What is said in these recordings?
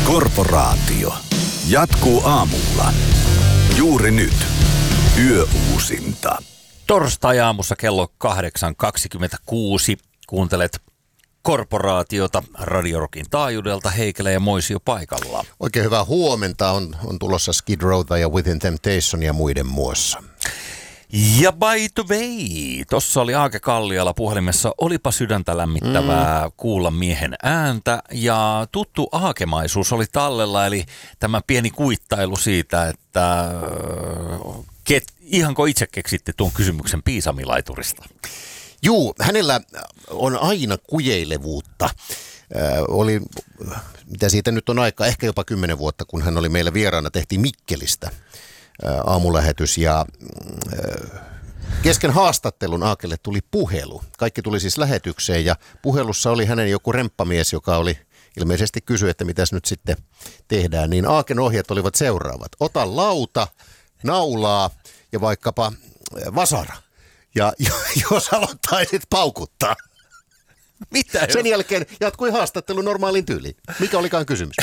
Korporaatio. Jatkuu aamulla. Juuri nyt. Yöuusinta. Torstai-aamussa kello 8.26. Kuuntelet Korporaatiota Radio Rockin taajuudelta. Heikelä ja Moisio paikalla. Oikein hyvää huomenta. On tulossa Skid Rowta ja Within Temptation ja muiden muassa. Ja by the way, tossa oli Aake Kalliala puhelimessa. Olipa sydäntä lämmittävää kuulla miehen ääntä. Ja tuttu aakemaisuus oli tallella, eli tämä pieni kuittailu siitä, että ihanko itse keksitte tuon kysymyksen Piisamilaiturista? Juu, hänellä on aina kujeilevuutta. Oli, mitä siitä nyt on aikaa, ehkä jopa 10 vuotta, kun hän oli meillä vieraana, tehtiin Mikkelistä aamulähetys ja kesken haastattelun Aakelle tuli puhelu. Kaikki tuli siis lähetykseen ja puhelussa oli hänen joku remppamies, joka oli ilmeisesti kysyi, että mitäs nyt sitten tehdään. Niin Aaken ohjeet olivat seuraavat. Ota lauta, naulaa ja vaikkapa vasara. Ja jos aloittaisit paukuttaa. Mitä? Sen jälkeen jatkui haastattelu normaalin tyyliin. Mikä olikaan kysymys?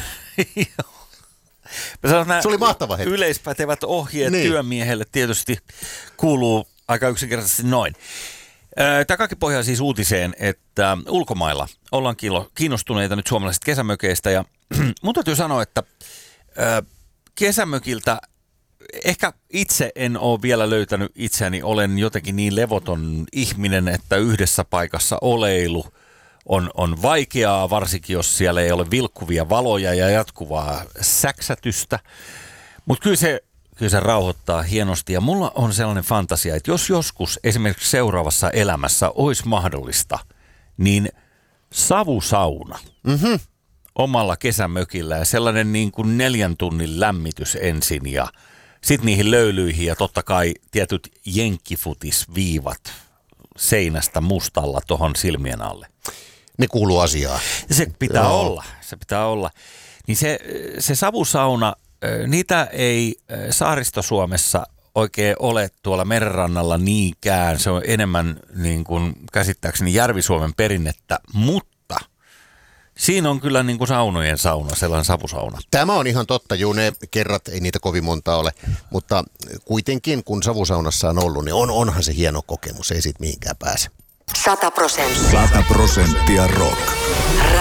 Se oli mahtava hetki. Yleispätevät ohjeet työmiehelle tietysti kuuluu aika yksinkertaisesti noin. Tämä kaikki pohjaa siis uutiseen, että ulkomailla ollaan kiinnostuneita nyt suomalaisista kesämökeistä. Ja mun täytyy sanoa, että kesämökiltä ehkä itse en ole vielä löytänyt itseäni. Olen jotenkin niin levoton ihminen, että yhdessä paikassa oleilu on vaikeaa, varsinkin jos siellä ei ole vilkkuvia valoja ja jatkuvaa säksätystä. Mutta kyllä se rauhoittaa hienosti. Ja mulla on sellainen fantasia, että jos joskus esimerkiksi seuraavassa elämässä olisi mahdollista, niin savusauna omalla kesämökillä ja sellainen niin kuin 4 tunnin lämmitys ensin ja sitten niihin löylyihin ja totta kai tietyt jenkkifutisviivat seinästä mustalla tuohon silmien alle. Ne kuuluu asiaan. Se pitää olla. Niin se savusauna, niitä ei Saaristo-Suomessa oikein ole tuolla merenrannalla niinkään. Se on enemmän niin kuin käsittääkseni Järvi-Suomen perinnettä, mutta siinä on kyllä niin kuin saunojen sauna, sellainen savusauna. Tämä on ihan totta, juu, ne kerrat, ei niitä kovin monta ole, mutta kuitenkin kun savusaunassa on ollut, niin onhan se hieno kokemus, ei siitä mihinkään pääse. 100% rock.